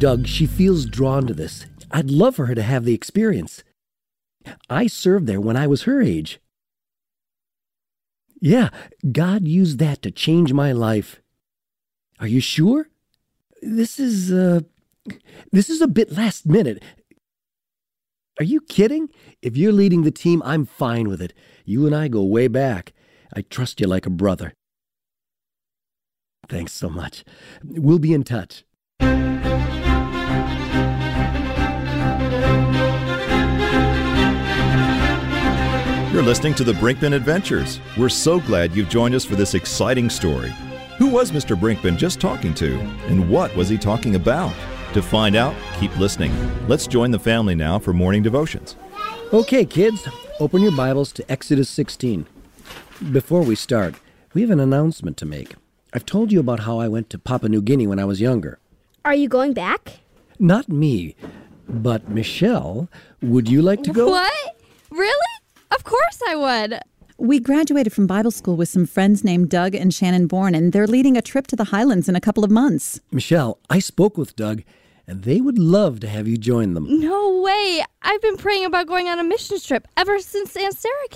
Doug, she feels drawn to this. I'd love for her to have the experience. I served there when I was her age. Yeah, God used that to change my life. Are you sure? This is a bit last minute. Are you kidding? If you're leading the team, I'm fine with it. You and I go way back. I trust you like a brother. Thanks so much. We'll be in touch. You're listening to the Brinkman Adventures. We're so glad you've joined us for this exciting story. Who was Mr. Brinkman just talking to? And what was he talking about? To find out, keep listening. Let's join the family now for morning devotions. Okay, kids, open your Bibles to Exodus 16. Before we start, we have an announcement to make. I've told you about how I went to Papua New Guinea when I was younger. Are you going back? Not me, but Michelle, would you like to go? What? Really? Of course I would. We graduated from Bible school with some friends named Doug and Shannon Bourne, and they're leading a trip to the Highlands in a couple of months. Michelle, I spoke with Doug, and they would love to have you join them. No way. I've been praying about going on a missions trip ever since Aunt Sarah